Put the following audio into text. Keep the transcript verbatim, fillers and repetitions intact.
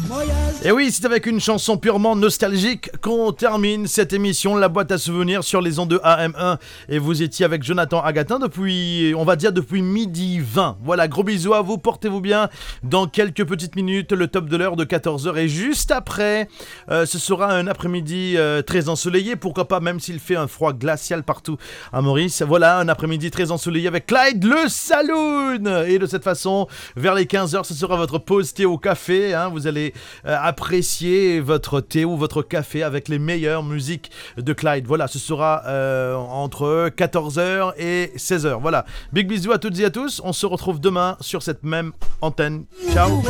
Et oui, c'est avec une chanson purement nostalgique qu'on termine cette émission, la boîte à souvenirs sur les ondes de A M un. Et vous étiez avec Jonathan Agatin depuis, on va dire depuis midi vingt. Voilà, gros bisous à vous, portez-vous bien. Dans quelques petites minutes, le top de l'heure de quatorze heures. Et juste après, euh, ce sera un après-midi euh, très ensoleillé. Pourquoi pas, même s'il fait un froid glacial partout à Maurice. Voilà, un après-midi très ensoleillé avec Clyde le Saloon. Et de cette façon, vers les quinze heures, ce sera votre pause thé au café. Hein. Vous allez euh, apprécier votre thé ou votre café avec les meilleures musiques de Clyde. Voilà, ce sera euh, entre quatorze heures et seize heures. Voilà, big bisous à toutes et à tous. On se retrouve demain sur cette même antenne. Ciao.